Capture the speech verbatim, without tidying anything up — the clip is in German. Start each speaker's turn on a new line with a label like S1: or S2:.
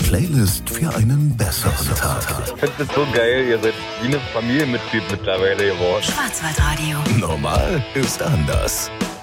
S1: Playlist für einen besseren Tag.
S2: Ich finde das so geil, ihr seid wie eine Familienmitglied mittlerweile geworden.
S3: Schwarzwaldradio.
S1: Normal ist anders.